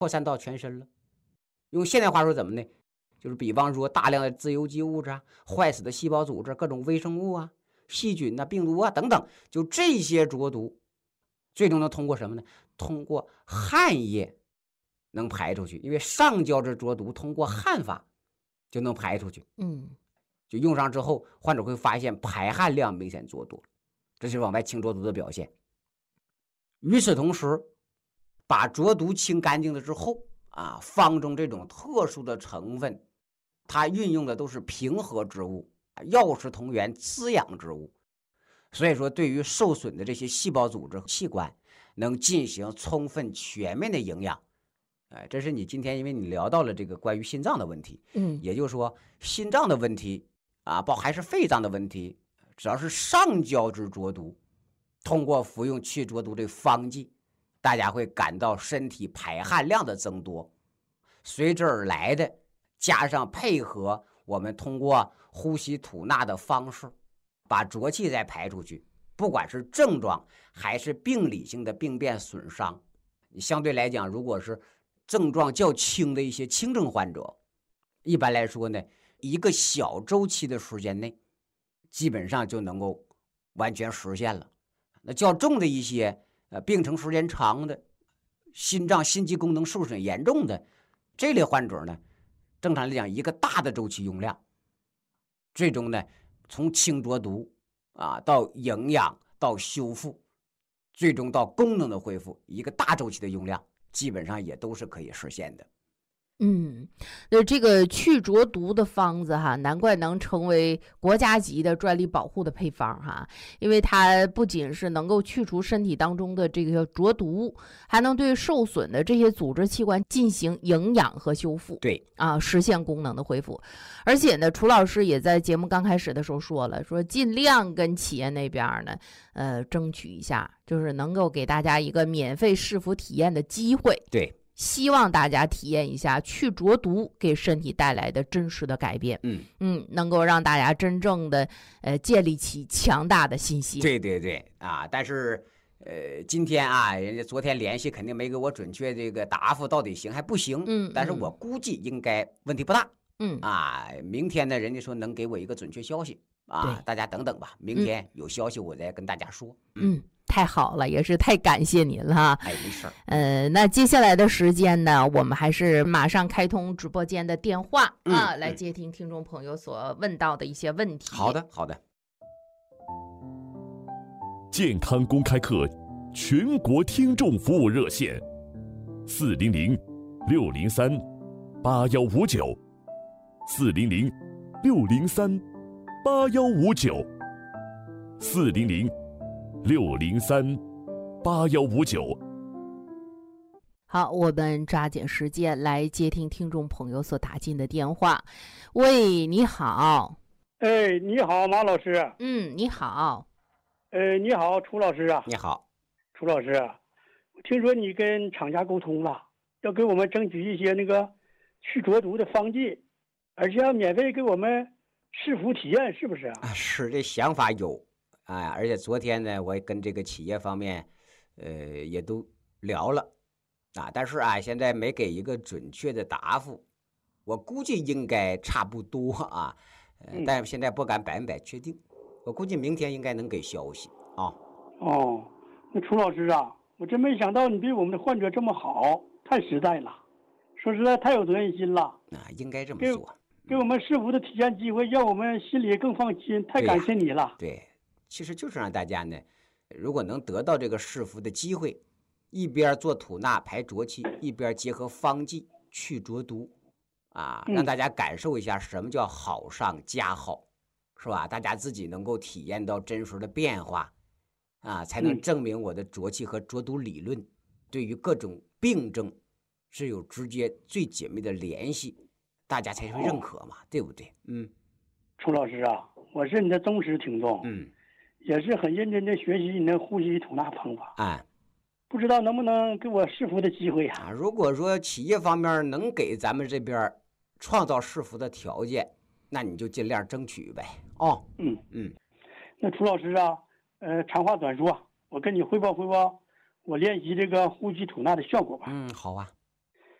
扩散到全身了。用现代话说怎么呢？就是比方说大量的自由基物质啊、坏死的细胞组织、各种微生物啊、细菌啊、病毒啊等等，就这些浊毒，最终能通过什么呢？通过汗液能排出去，因为上焦之浊毒通过汗法就能排出去。就用上之后，患者会发现排汗量明显做多，这就是往外清浊毒的表现。与此同时，把浊毒清干净了之后啊，方中这种特殊的成分，它运用的都是平和之物，药食同源，滋养之物。所以说，对于受损的这些细胞组织、器官，能进行充分全面的营养。这是你今天因为你聊到了这个关于心脏的问题，也就是说心脏的问题啊，还是肺脏的问题，只要是上焦之浊毒，通过服用去浊毒的方剂，大家会感到身体排汗量的增多，随之而来的加上配合我们通过呼吸吐纳的方式，把浊气再排出去，不管是症状还是病理性的病变损伤，相对来讲，如果是症状较轻的一些轻症患者，一般来说呢，一个小周期的时间内，基本上就能够完全实现了。那较重的一些病程时间长的心脏心肌功能受损严重的这类患者呢，正常来讲一个大的周期用量，最终呢从清浊毒到营养到修复，最终到功能的恢复，一个大周期的用量基本上也都是可以实现的。 那这个去浊毒的方子哈，难怪能成为国家级的专利保护的配方哈，因为它不仅是能够去除身体当中的这个浊毒，还能对受损的这些组织器官进行营养和修复， 对实现功能的恢复。而且呢，楚老师也在节目刚开始的时候说了，说尽量跟企业那边呢，争取一下，就是能够给大家一个免费试服体验的机会。 对。 希望大家体验一下去浊毒给身体带来的真实的改变，能够让大家真正的建立起强大的信心。 对对对但是今天人家昨天联系肯定没给我准确这个答复，到底行还不行？但是我估计应该问题不大。明天呢，人家说能给我一个准确消息大家等等吧，明天有消息我再跟大家说。 太好了，也是太感谢您了哈。 没事那接下来的时间呢，我们还是马上开通直播间的电话来接听听众朋友所问到的一些问题。 好的，好的。 健康公开课全国听众服务热线400-603-8159，400-603-8159。 好，我们抓紧时间来接听听众朋友所打进的电话。喂，你好。 你好，马老师。 你好。 你好，楚老师啊。 你好， 楚老师，我听说你跟厂家沟通了，要给我们争取一些那个去浊毒的方剂，而且要免费给我们试服体验，是不是啊？ 是，这想法有而且昨天呢，我也跟这个企业方面也都聊了但是现在没给一个准确的答复，我估计应该差不多但是现在不敢100%确定，我估计明天应该能给消息那楚老师啊，我真没想到你对我们的患者这么好，太实在了，说实在太有责任心了应该这么说， 给我们试服的体验机会，让我们心里更放心，太感谢你了。 对，其实就是让大家呢，如果能得到这个试服的机会，一边做吐纳排浊气，一边结合方剂去浊毒让大家感受一下什么叫好上加好，是吧？大家自己能够体验到真实的变化才能证明我的浊气和浊毒理论对于各种病症是有直接最紧密的联系，大家才会认可嘛，对不对？ 楚老师啊，我是你的忠实听众，也是很认真的学习你的呼吸吐纳方法不知道能不能给我试服的机会如果说企业方面能给咱们这边创造试服的条件，那你就尽量争取呗。 那楚老师啊，长话短说，我跟你汇报汇报我练习这个呼吸吐纳的效果吧。 好啊。